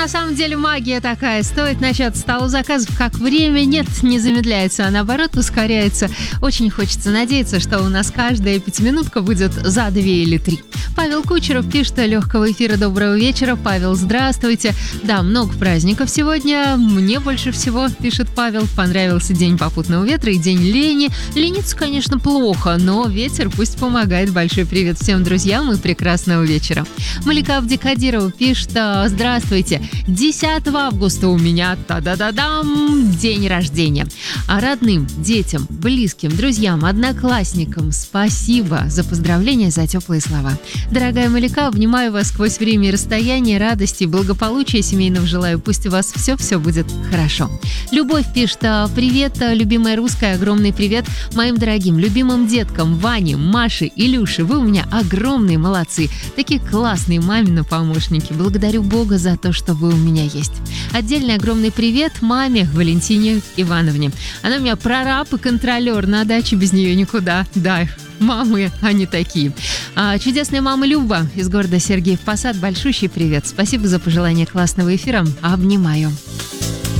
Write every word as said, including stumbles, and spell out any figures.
на самом деле магия такая. Стоит начать с того заказов, как время нет, не замедляется, а наоборот ускоряется. Очень хочется надеяться, что у нас каждая пятиминутка будет за две или три. Павел Кучеров пишет: легкого эфира, доброго вечера. Павел, здравствуйте. Да, много праздников сегодня. Мне больше всего, пишет Павел, понравился день попутного ветра и день лени. Лениться, конечно, плохо, но ветер пусть помогает. Большой привет всем друзьям и прекрасного вечера. Малика Абдикадирова пишет: здравствуйте. десятого августа у меня, та-да-да-дам, день рождения. А родным, детям, близким, друзьям, одноклассникам спасибо за поздравления, за теплые слова. Дорогая Малика, обнимаю вас сквозь время и расстояние, радости, благополучия семейного желаю. Пусть у вас все-все будет хорошо. Любовь пишет: привет, любимая русская, огромный привет моим дорогим, любимым деткам Ване, Маше, Илюше. Вы у меня огромные молодцы. Такие классные мамины помощники. Благодарю Бога за то, что вы у меня есть. Отдельный огромный привет маме Валентине Ивановне. Она у меня прораб и контролер. На даче без нее никуда. Да, мамы, они такие. А, чудесная мама Люба из города Сергеев Посад. Большущий привет. Спасибо за пожелание классного эфира. Обнимаю.